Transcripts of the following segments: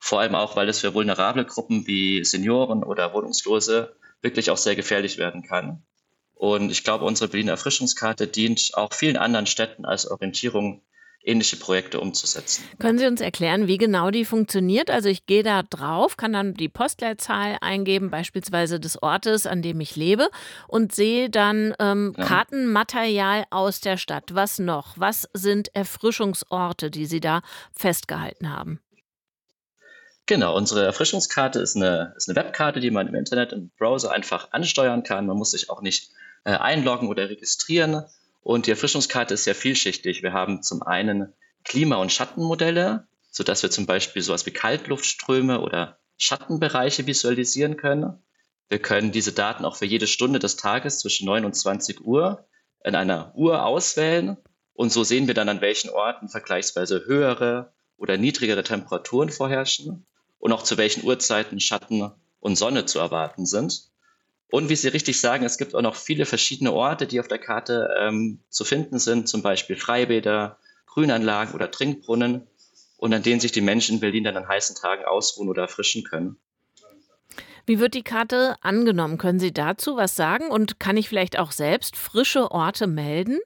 Vor allem auch, weil es für vulnerable Gruppen wie Senioren oder Wohnungslose wirklich auch sehr gefährlich werden kann. Und ich glaube, unsere Berliner Erfrischungskarte dient auch vielen anderen Städten als Orientierung, ähnliche Projekte umzusetzen. Können Sie uns erklären, wie genau die funktioniert? Also ich gehe da drauf, kann dann die Postleitzahl eingeben, beispielsweise des Ortes, an dem ich lebe, und sehe dann Ja. Kartenmaterial aus der Stadt. Was noch? Was sind Erfrischungsorte, die Sie da festgehalten haben? Genau, unsere Erfrischungskarte ist eine Webkarte, die man im Internet, im Browser einfach ansteuern kann. Man muss sich auch nicht einloggen oder registrieren. Und die Erfrischungskarte ist sehr vielschichtig. Wir haben zum einen Klima- und Schattenmodelle, sodass wir zum Beispiel sowas wie Kaltluftströme oder Schattenbereiche visualisieren können. Wir können diese Daten auch für jede Stunde des Tages zwischen 9 und 20 Uhr in einer Uhr auswählen. Und so sehen wir dann, an welchen Orten vergleichsweise höhere oder niedrigere Temperaturen vorherrschen und auch zu welchen Uhrzeiten Schatten und Sonne zu erwarten sind. Und wie Sie richtig sagen, es gibt auch noch viele verschiedene Orte, die auf der Karte zu finden sind, zum Beispiel Freibäder, Grünanlagen oder Trinkbrunnen, und an denen sich die Menschen in Berlin dann an heißen Tagen ausruhen oder erfrischen können. Wie wird die Karte angenommen? Können Sie dazu was sagen? Und kann ich vielleicht auch selbst frische Orte melden?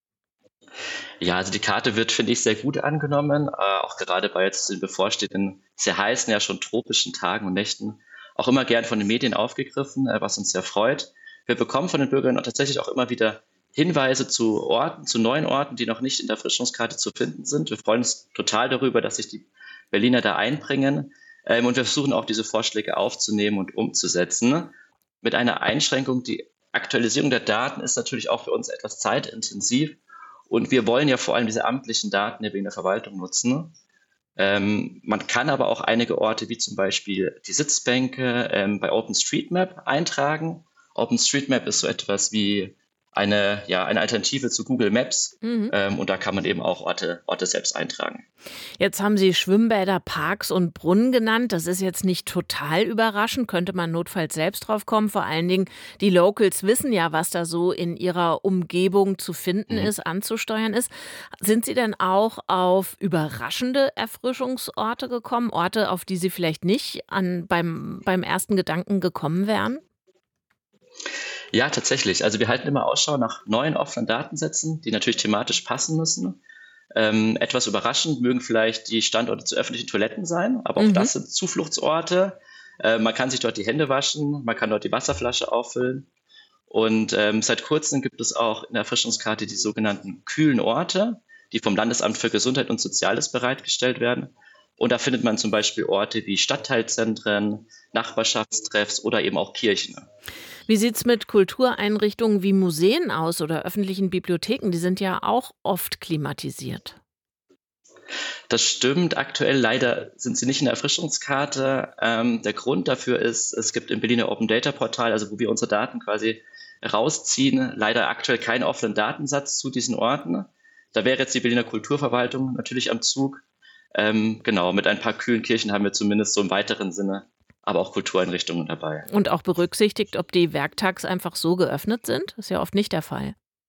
Ja, also die Karte wird, finde ich, sehr gut angenommen, auch gerade bei jetzt den bevorstehenden, sehr heißen, ja schon tropischen Tagen und Nächten, auch immer gern von den Medien aufgegriffen, was uns sehr freut. Wir bekommen von den Bürgern auch tatsächlich auch immer wieder Hinweise zu Orten, zu neuen Orten, die noch nicht in der Erfrischungskarte zu finden sind. Wir freuen uns total darüber, dass sich die Berliner da einbringen, und wir versuchen auch diese Vorschläge aufzunehmen und umzusetzen. Mit einer Einschränkung, die Aktualisierung der Daten ist natürlich auch für uns etwas zeitintensiv. Und wir wollen ja vor allem diese amtlichen Daten ja wegen der Verwaltung nutzen. Man kann aber auch einige Orte, wie zum Beispiel die Sitzbänke, bei OpenStreetMap eintragen. OpenStreetMap ist so etwas wie eine Alternative zu Google Maps. Mhm. Und da kann man eben auch Orte selbst eintragen. Jetzt haben Sie Schwimmbäder, Parks und Brunnen genannt. Das ist jetzt nicht total überraschend, könnte man notfalls selbst drauf kommen. Vor allen Dingen, die Locals wissen ja, was da so in ihrer Umgebung zu finden Mhm. ist, anzusteuern ist. Sind Sie denn auch auf überraschende Erfrischungsorte gekommen? Orte, auf die Sie vielleicht nicht beim ersten Gedanken gekommen wären? Ja, tatsächlich. Also wir halten immer Ausschau nach neuen offenen Datensätzen, die natürlich thematisch passen müssen. Etwas überraschend mögen vielleicht die Standorte zu öffentlichen Toiletten sein, aber auch Mhm. das sind Zufluchtsorte. Man kann sich dort die Hände waschen, man kann dort die Wasserflasche auffüllen. Und seit kurzem gibt es auch in der Erfrischungskarte die sogenannten kühlen Orte, die vom Landesamt für Gesundheit und Soziales bereitgestellt werden. Und da findet man zum Beispiel Orte wie Stadtteilzentren, Nachbarschaftstreffs oder eben auch Kirchen. Wie sieht's mit Kultureinrichtungen wie Museen aus oder öffentlichen Bibliotheken? Die sind ja auch oft klimatisiert. Das stimmt. Aktuell leider sind sie nicht in der Erfrischungskarte. Der Grund dafür ist, es gibt im Berliner Open Data Portal, also wo wir unsere Daten quasi rausziehen, leider aktuell keinen offenen Datensatz zu diesen Orten. Da wäre jetzt die Berliner Kulturverwaltung natürlich am Zug. Genau, mit ein paar kühlen Kirchen haben wir zumindest so im weiteren Sinne, aber auch Kultureinrichtungen dabei. Und auch berücksichtigt, ob die werktags einfach so geöffnet sind? Ist ja oft nicht der Fall.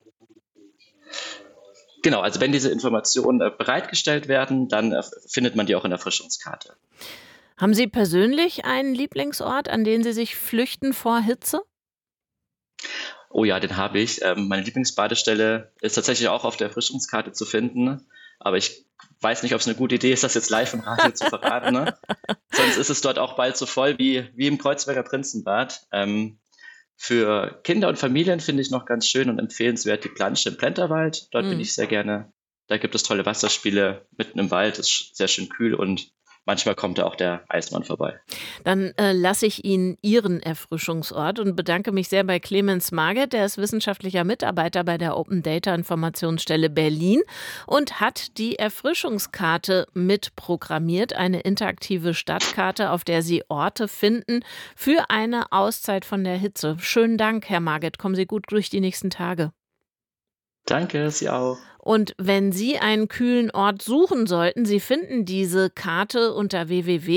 Genau, also wenn diese Informationen bereitgestellt werden, dann findet man die auch in der Erfrischungskarte. Haben Sie persönlich einen Lieblingsort, an den Sie sich flüchten vor Hitze? Oh ja, den habe ich. Meine Lieblingsbadestelle ist tatsächlich auch auf der Erfrischungskarte zu finden. Aber ich weiß nicht, ob es eine gute Idee ist, das jetzt live im Radio zu verraten. Ne? Sonst ist es dort auch bald so voll wie im Kreuzberger Prinzenbad. Für Kinder und Familien finde ich noch ganz schön und empfehlenswert die Plansche im Plenterwald. Dort bin Mhm. ich sehr gerne. Da gibt es tolle Wasserspiele mitten im Wald. Es ist sehr schön kühl und manchmal kommt da auch der Eismann vorbei. Dann lasse ich Ihnen Ihren Erfrischungsort und bedanke mich sehr bei Clemens Marget. Der ist wissenschaftlicher Mitarbeiter bei der Open Data Informationsstelle Berlin und hat die Erfrischungskarte mitprogrammiert, eine interaktive Stadtkarte, auf der Sie Orte finden für eine Auszeit von der Hitze. Schönen Dank, Herr Marget. Kommen Sie gut durch die nächsten Tage. Danke, Sie auch. Und wenn Sie einen kühlen Ort suchen sollten, Sie finden diese Karte unter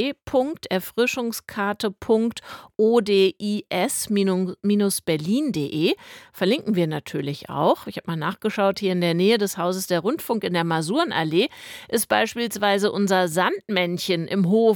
www.erfrischungskarte.odis-berlin.de. Verlinken wir natürlich auch. Ich habe mal nachgeschaut, hier in der Nähe des Hauses der Rundfunk in der Masurenallee ist beispielsweise unser Sandmännchen im Hof